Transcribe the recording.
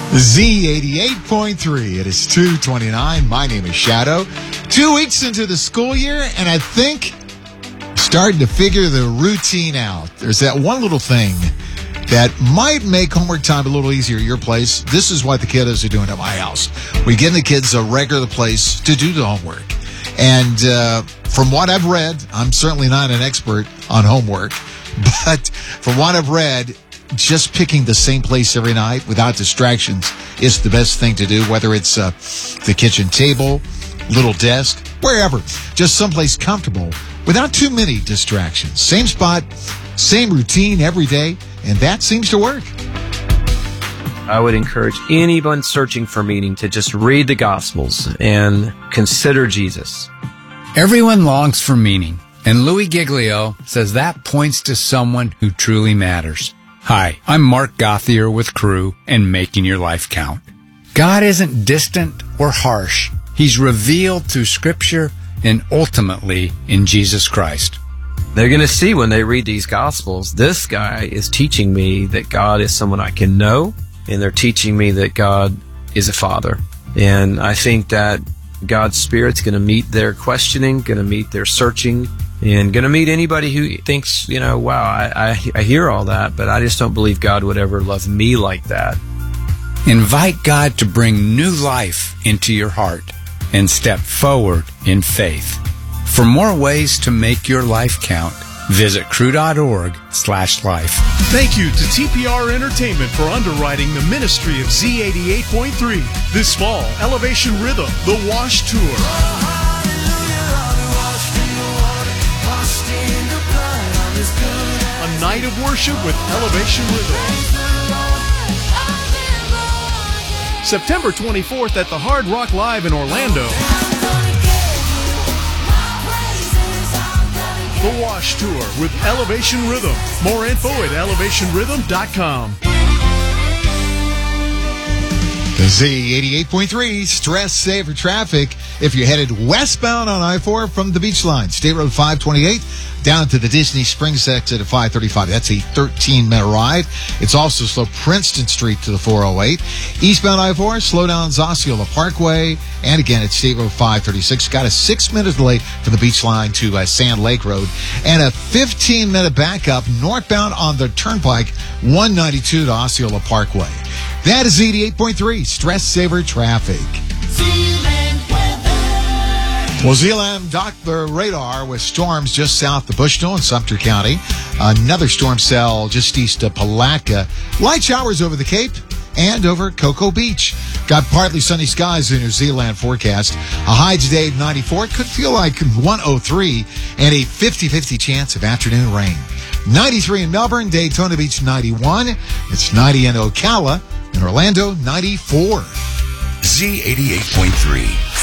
Z88.3. It is 2:29. My name is Shadow. 2 weeks into the school year, and I think starting to figure the routine out. There's that one little thing that might make homework time a little easier at your place. This is what the kiddos are doing at my house. We give the kids a regular place to do the homework. And from what I've read, I'm certainly not an expert on homework, but from what I've read, just picking the same place every night without distractions is the best thing to do, whether it's the kitchen table, little desk, wherever. Just someplace comfortable without too many distractions. Same spot, same routine every day, and that seems to work. I would encourage anyone searching for meaning to just read the Gospels and consider Jesus. Everyone longs for meaning, and Louis Giglio says that points to someone who truly matters. Hi, I'm Mark Gothier with Crew and Making Your Life Count. God isn't distant or harsh. He's revealed through Scripture and ultimately in Jesus Christ. They're going to see when they read these Gospels, this guy is teaching me that God is someone I can know, and they're teaching me that God is a father. And I think that God's Spirit's going to meet their questioning, going to meet their searching, and going to meet anybody who thinks, wow, I hear all that, but I just don't believe God would ever love me like that. Invite God to bring new life into your heart and step forward in faith. For more ways to make your life count, visit crew.org/life. Thank you to TPR Entertainment for underwriting the ministry of Z88.3. This fall, Elevation Rhythm, The Wash Tour. A night of worship with Elevation Rhythm. September 24th at the Hard Rock Live in Orlando. The Wash Tour with Elevation Rhythm. More info at elevationrhythm.com. The Z88.3 Stress Saver Traffic. If you're headed westbound on I-4 from the Beach Line, State Road 528, down to the Disney Springs exit at 535. That's a 13-minute ride. It's also slow Princeton Street to the 408. Eastbound I-4, slow down Osceola Parkway. And again, it's State Road 536. Got a 6-minute delay from the Beach Line to Sand Lake Road. And a 15-minute backup northbound on the Turnpike, 192 to Osceola Parkway. That is Z88.3 Stress Saver Traffic. Well, Zealand docked the radar with storms just south of Bushnell in Sumter County. Another storm cell just east of Palatka. Light showers over the Cape and over Cocoa Beach. Got partly sunny skies in your Zealand forecast. A high today of 94. Could feel like 103 and a 50-50 chance of afternoon rain. 93 in Melbourne, Daytona Beach 91. It's 90 in Ocala. In Orlando, 94. Z88.3.